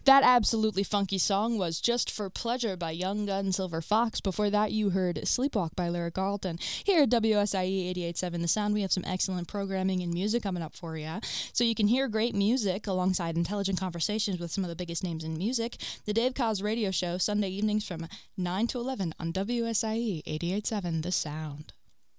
That absolutely funky song was Just for Pleasure by Young Gun Silver Fox. Before that, you heard Sleepwalk by Lyric Carlton. Here at WSIE 88.7 The Sound, we have some excellent programming and music coming up for you. So you can hear great music alongside intelligent conversations with some of the biggest names in music. The Dave Koz Radio Show, Sunday evenings from 9 to 11 on WSIE 88.7 The Sound.